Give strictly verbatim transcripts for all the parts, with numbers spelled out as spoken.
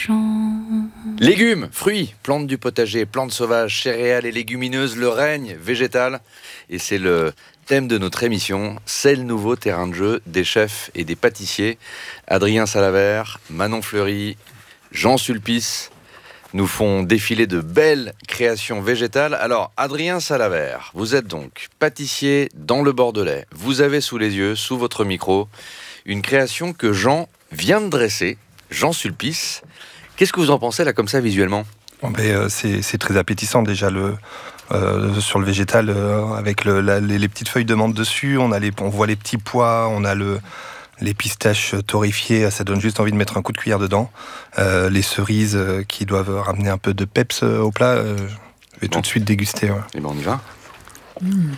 Légumes, fruits, plantes du potager, plantes sauvages, céréales et légumineuses, le règne végétal. Et c'est le thème de notre émission. C'est le nouveau terrain de jeu des chefs et des pâtissiers. Adrien Salavert, Manon Fleury, Jean Sulpice nous font défiler de belles créations végétales. Alors, Adrien Salavert, vous êtes donc pâtissier dans le Bordelais. Vous avez sous les yeux, sous votre micro, une création que Jean vient de dresser. Jean Sulpice. Qu'est-ce que vous en pensez là comme ça visuellement ? Bon, ben, euh, c'est, c'est très appétissant déjà le, euh, sur le végétal euh, avec le, la, les, les petites feuilles de menthe dessus, on, a les, on voit les petits pois, on a le, les pistaches torréfiées, ça donne juste envie de mettre un coup de cuillère dedans. Euh, les cerises euh, qui doivent ramener un peu de peps euh, au plat, euh, je vais bon. tout de suite déguster. Ouais. Et ben on y va. Mmh.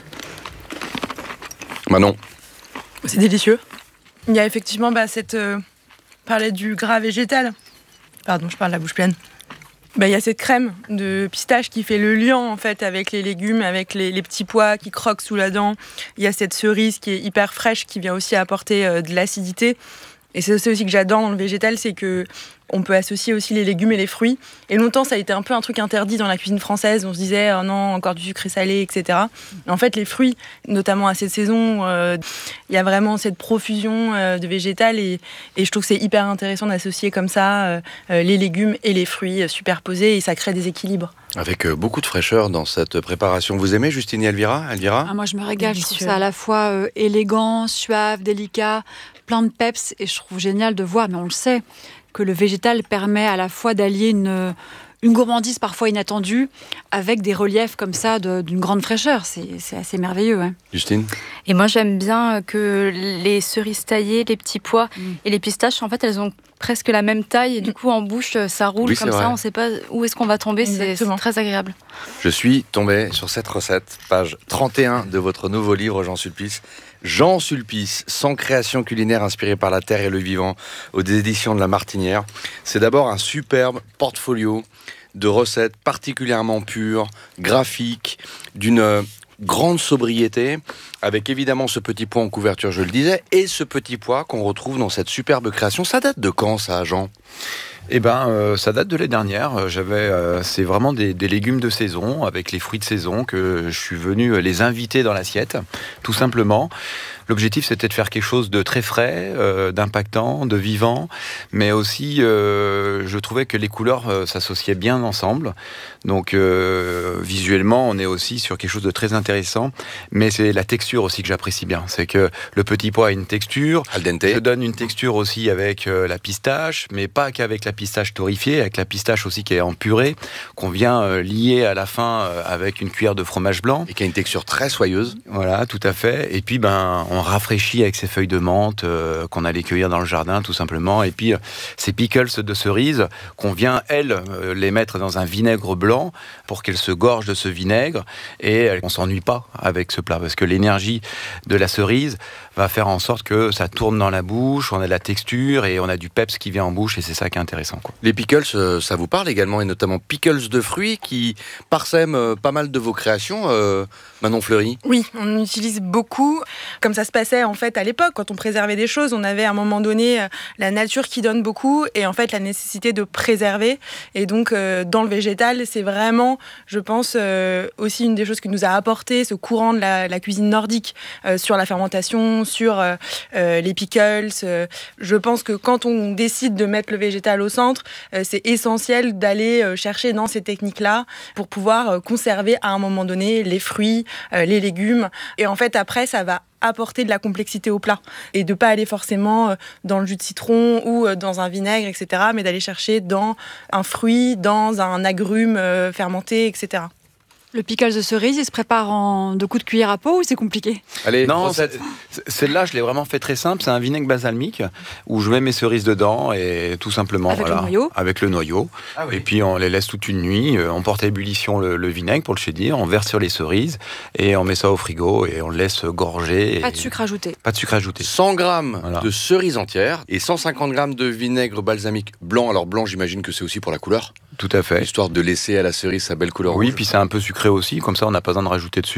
Manon. C'est délicieux. Il y a effectivement bah, cette... Euh... parlait du gras végétal. Pardon, je parle la bouche pleine. Bah, y a cette crème de pistache qui fait le lien en fait avec les légumes, avec les, les petits pois qui croquent sous la dent. Il y a cette cerise qui est hyper fraîche qui vient aussi apporter euh, de l'acidité. Et c'est ça aussi que j'adore dans le végétal, c'est que on peut associer aussi les légumes et les fruits. Et longtemps, ça a été un peu un truc interdit dans la cuisine française. On se disait, oh non, encore du sucré salé, et cetera. Et en fait, les fruits, notamment à cette saison, euh, il y a vraiment cette profusion euh, de végétal. Et, et je trouve que c'est hyper intéressant d'associer comme ça euh, les légumes et les fruits euh, superposés. Et ça crée des équilibres. Avec euh, beaucoup de fraîcheur dans cette préparation. Vous aimez, Justine et Elvira, Elvira ah, Moi, je me régale. Délicieux. Je trouve ça à la fois euh, élégant, suave, délicat, plein de peps. Et je trouve génial de voir, mais on le sait, que le végétal permet à la fois d'allier une, une gourmandise parfois inattendue avec des reliefs comme ça de, d'une grande fraîcheur. C'est, c'est assez merveilleux. Ouais. Justine ? Et moi, j'aime bien que les cerises taillées, les petits pois mmh. et les pistaches, en fait, elles ont presque la même taille. Et du coup, en bouche, ça roule oui, comme ça. On ne sait pas où est-ce qu'on va tomber. C'est, c'est très agréable. Je suis tombé sur cette recette, page trente et un de votre nouveau livre, Jean Sulpice. Jean Sulpice, sans création culinaire inspirée par la terre et le vivant, aux éditions de La Martinière. C'est d'abord un superbe portfolio de recettes particulièrement pures, graphiques, d'une grande sobriété, avec évidemment ce petit pois en couverture, je le disais, et ce petit pois qu'on retrouve dans cette superbe création. Ça date de quand, ça, Jean ? Eh ben, euh, ça date de l'année dernière. J'avais, euh, c'est vraiment des, des légumes de saison, avec les fruits de saison, que je suis venu les inviter dans l'assiette, tout simplement. L'objectif, c'était de faire quelque chose de très frais, euh, d'impactant, de vivant, mais aussi, euh, je trouvais que les couleurs euh, s'associaient bien ensemble. Donc, euh, visuellement, on est aussi sur quelque chose de très intéressant, mais c'est la texture aussi que j'apprécie bien. C'est que le petit pois a une texture, al dente. Je donne une texture aussi avec euh, la pistache, mais pas qu'avec la pistache torréfiée, avec la pistache aussi qui est en purée, qu'on vient euh, lier à la fin euh, avec une cuillère de fromage blanc. Et qui a une texture très soyeuse. Voilà, tout à fait. Et puis, ben, on rafraîchit avec ces feuilles de menthe euh, qu'on allait cueillir dans le jardin, tout simplement. Et puis, euh, ces pickles de cerises qu'on vient, elles, euh, les mettre dans un vinaigre blanc pour qu'elles se gorgent de ce vinaigre. Et on ne s'ennuie pas avec ce plat, parce que l'énergie de la cerise va faire en sorte que ça tourne dans la bouche, on a de la texture et on a du peps qui vient en bouche, et c'est ça qui est intéressant, quoi. Les pickles, euh, ça vous parle également, et notamment pickles de fruits qui parsèment euh, pas mal de vos créations, euh, Manon Fleury ? Oui, on utilise beaucoup, comme ça se passait en fait à l'époque, quand on préservait des choses, on avait à un moment donné euh, la nature qui donne beaucoup, et en fait la nécessité de préserver, et donc euh, dans le végétal, c'est vraiment, je pense, euh, aussi une des choses que nous a apporté ce courant de la, la cuisine nordique, euh, sur la fermentation, sur euh, euh, les pickles. Euh, je pense que quand on décide de mettre le végétal au centre, euh, c'est essentiel d'aller euh, chercher dans ces techniques-là pour pouvoir euh, conserver à un moment donné les fruits, euh, les légumes. Et en fait, après, ça va apporter de la complexité au plat et de pas aller forcément euh, dans le jus de citron ou euh, dans un vinaigre, et cetera, mais d'aller chercher dans un fruit, dans un agrume euh, fermenté, et cetera. Le pickles de cerise, il se prépare en deux coups de cuillère à peau ou c'est compliqué ? Allez, non, c'est, celle-là, je l'ai vraiment fait très simple. C'est un vinaigre balsamique où je mets mes cerises dedans et tout simplement, avec voilà, le noyau. Avec le noyau. Ah oui. Et puis on les laisse toute une nuit. On porte à ébullition le, le vinaigre pour le chérir. On verse sur les cerises et on met ça au frigo et on le laisse gorger. Pas et... de sucre ajouté. Pas de sucre ajouté. cent grammes voilà. de cerises entières et cent cinquante grammes de vinaigre balsamique blanc. Alors blanc, j'imagine que c'est aussi pour la couleur. Tout à fait. Histoire de laisser à la cerise sa belle couleur Oui, rouge. puis c'est un peu sucré aussi. Comme ça, on n'a pas besoin de rajouter de sucre.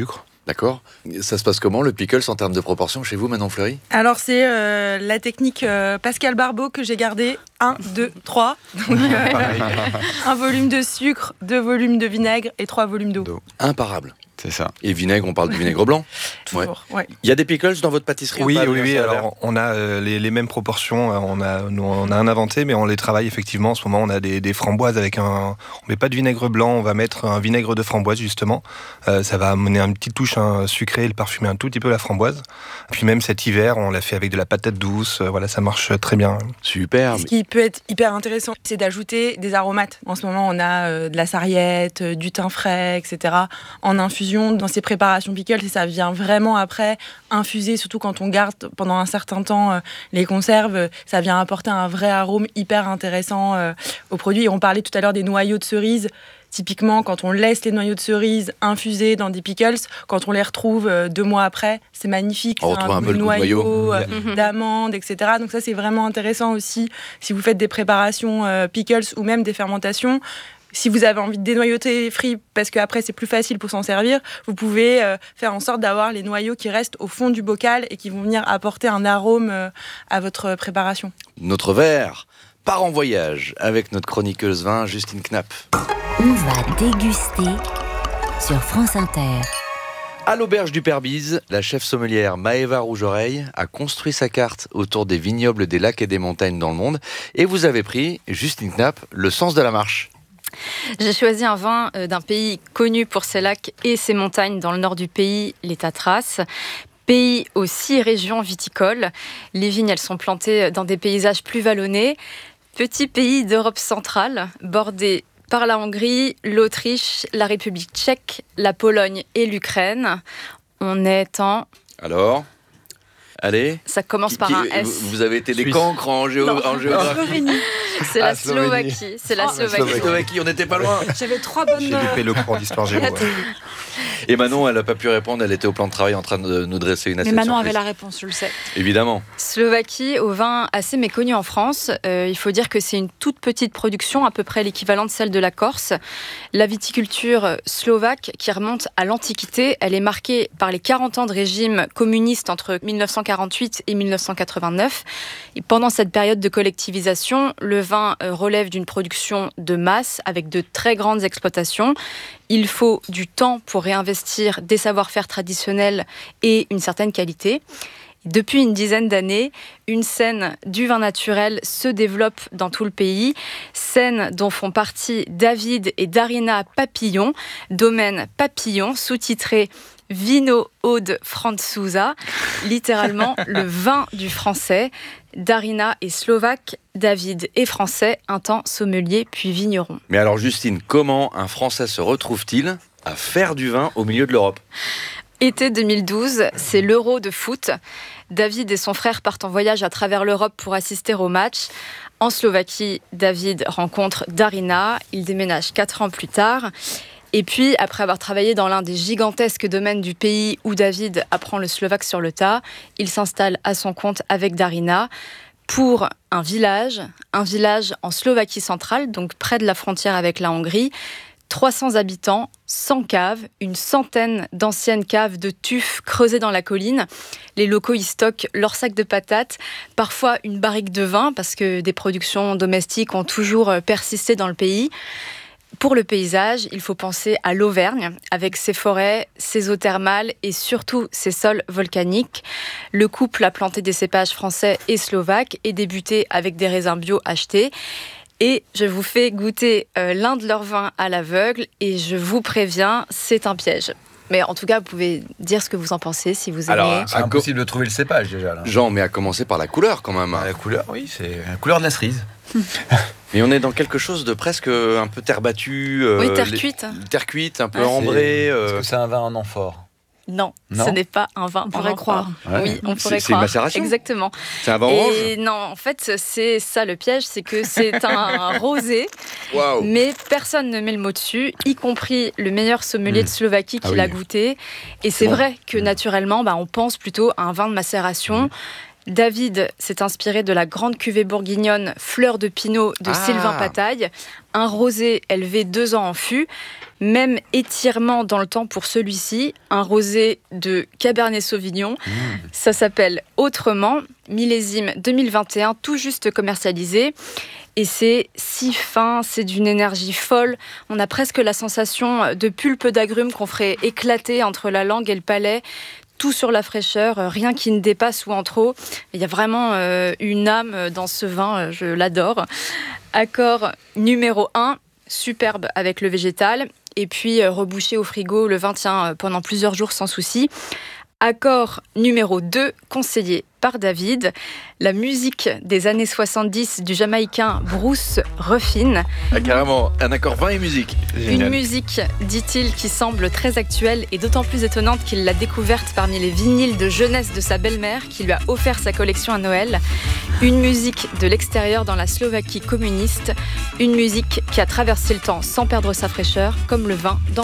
D'accord. Ça se passe comment, le pickles, en termes de proportion chez vous, Manon Fleury ? Alors, c'est euh, la technique euh, Pascal Barbeau que j'ai gardée. un, deux, trois. Donc, euh, un volume de sucre, deux volumes de vinaigre et trois volumes d'eau. d'eau. Imparable. C'est ça. Et vinaigre, on parle du vinaigre blanc ? Toujours, ouais. Il y a des pickles dans votre pâtisserie ? Oui, ou pas, oui, oui. Vincent Alors, on a euh, les, les mêmes proportions. On a, nous, on a un inventé, mais on les travaille effectivement. En ce moment, on a des, des framboises avec un. On met pas de vinaigre blanc, on va mettre un vinaigre de framboise justement. Euh, ça va amener une petite touche hein, sucrée et le parfumer un tout petit peu la framboise. Puis même cet hiver, on l'a fait avec de la patate douce. Euh, voilà, ça marche très bien. Super. Ce qui peut être hyper intéressant, c'est d'ajouter des aromates. En ce moment, on a euh, de la sarriette, euh, du thym frais, et cetera en infusion dans ces préparations pickles, et ça vient vraiment après infuser, surtout quand on garde pendant un certain temps euh, les conserves, ça vient apporter un vrai arôme hyper intéressant euh, au produit. Et on parlait tout à l'heure des noyaux de cerise. Typiquement, quand on laisse les noyaux de cerise infusés dans des pickles, quand on les retrouve euh, deux mois après, c'est magnifique. On c'est retrouve un, un peu le goût de noyau euh, Mhm. d'amandes, et cetera. Donc ça, c'est vraiment intéressant aussi si vous faites des préparations euh, pickles ou même des fermentations. Si vous avez envie de dénoyauter frit, parce qu'après c'est plus facile pour s'en servir, vous pouvez euh, faire en sorte d'avoir les noyaux qui restent au fond du bocal et qui vont venir apporter un arôme euh, à votre préparation. Notre verre part en voyage avec notre chroniqueuse vin, Justine Knapp. On va déguster sur France Inter. À l'auberge du Père Bise, la chef sommelière Maëva Rougeoreille a construit sa carte autour des vignobles, des lacs et des montagnes dans le monde. Et vous avez pris, Justine Knapp, le sens de la marche. J'ai choisi un vin euh, d'un pays connu pour ses lacs et ses montagnes dans le nord du pays, les Tatras. Pays aux six régions viticoles. Les vignes, elles sont plantées dans des paysages plus vallonnés. Petit pays d'Europe centrale, bordé par la Hongrie, l'Autriche, la République tchèque, la Pologne et l'Ukraine. On est en... Alors ? Allez. Ça commence par Qui- un qui- S. Vous avez été des Suisse. cancres en, géo- Non. en géographie. C'est la Ah, Slovénie. Slovaquie. C'est la Oh, Slovaquie. Slovaquie. Slovaquie, on n'était pas loin. J'avais trois bonnes. J'ai loupé le cours d'histoire géo. ouais. Et Manon, elle n'a pas pu répondre, elle était au plan de travail en train de nous dresser une Mais assiette Manon surprise. avait la réponse, je le sais. Évidemment. Slovaquie, au vin assez méconnu en France. Euh, il faut dire que c'est une toute petite production, à peu près l'équivalent de celle de la Corse. La viticulture slovaque, qui remonte à l'Antiquité, elle est marquée par les quarante ans de régime communiste entre mille neuf cent quarante-huit et mille neuf cent quatre-vingt-neuf. Et pendant cette période de collectivisation, le vin euh, relève d'une production de masse avec de très grandes exploitations. Il faut du temps pour réinvestir des savoir-faire traditionnels et une certaine qualité. Depuis une dizaine d'années, une scène du vin naturel se développe dans tout le pays, scène dont font partie David et Darina Papillon, domaine Papillon, sous-titré Vino Aude Franzusa, littéralement le vin du français. Darina est slovaque, David est français, un temps sommelier puis vigneron. Mais alors Justine, comment un Français se retrouve-t-il à faire du vin au milieu de l'Europe ? Été deux mille douze, c'est l'Euro de foot. David et son frère partent en voyage à travers l'Europe pour assister au match. En Slovaquie, David rencontre Darina. Ils déménagent quatre ans plus tard. Et puis, après avoir travaillé dans l'un des gigantesques domaines du pays où David apprend le slovaque sur le tas, il s'installe à son compte avec Darina pour un village, un village en Slovaquie centrale, donc près de la frontière avec la Hongrie. trois cents habitants, cent caves, une centaine d'anciennes caves de tuf creusées dans la colline. Les locaux y stockent leurs sacs de patates, parfois une barrique de vin, parce que des productions domestiques ont toujours persisté dans le pays. Pour le paysage, il faut penser à l'Auvergne, avec ses forêts, ses eaux thermales et surtout ses sols volcaniques. Le couple a planté des cépages français et slovaques et débuté avec des raisins bio achetés. Et je vous fais goûter euh, l'un de leurs vins à l'aveugle et je vous préviens, c'est un piège. Mais en tout cas, vous pouvez dire ce que vous en pensez, si vous aimez. Alors, C'est À impossible de trouver le cépage déjà. Là. Jean, mais à commencer par la couleur quand même. La couleur, oui, c'est la couleur de la cerise. Mais on est dans quelque chose de presque un peu terre battue. euh, Oui, terre les- cuite. Terre cuite, un peu Ouais. ambrée. euh, Est-ce que c'est un vin en amphore? Non, Non ce n'est pas un vin. On pourrait en croire. amphore. Oui, on C'est- pourrait c'est une croire. macération Exactement. C'est un vin orange. Et non, en fait, c'est ça le piège, c'est que c'est un rosé, Waouh. mais personne ne met le mot dessus, y compris le meilleur sommelier Mmh. de Slovaquie qui Ah oui. l'a goûté. Et c'est bon. vrai que Mmh. naturellement, bah, on pense plutôt à un vin de macération. David s'est inspiré de la grande cuvée bourguignonne Fleur de Pinot de Ah. Sylvain Pataille, un rosé élevé deux ans en fût. Même étirement dans le temps pour celui-ci, un rosé de Cabernet Sauvignon. Mmh. Ça s'appelle Autrement, millésime deux mille vingt et un, tout juste commercialisé. Et c'est si fin, c'est d'une énergie folle. On a presque la sensation de pulpe d'agrumes qu'on ferait éclater entre la langue et le palais. Tout sur la fraîcheur, rien qui ne dépasse ou en trop. Il y a vraiment euh, une âme dans ce vin, je l'adore. Accord numéro un, superbe avec le végétal. Et puis euh, rebouché au frigo, le vin tient euh, pendant plusieurs jours sans souci. Accord numéro deux, conseillé par David, la musique des années soixante-dix du Jamaïcain Bruce Ruffin. Ah, carrément, un accord vin et musique. Une musique, dit-il, qui semble très actuelle et d'autant plus étonnante qu'il l'a découverte parmi les vinyles de jeunesse de sa belle-mère qui lui a offert sa collection à Noël. Une musique de l'extérieur dans la Slovaquie communiste, une musique qui a traversé le temps sans perdre sa fraîcheur, comme le vin dans